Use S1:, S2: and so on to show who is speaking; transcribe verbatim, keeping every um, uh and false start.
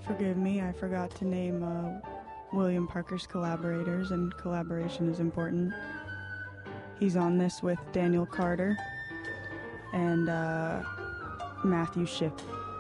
S1: Forgive me, I forgot to name uh, William Parker's collaborators, and collaboration is important. He's on this with Daniel Carter and uh, Matthew Shipp.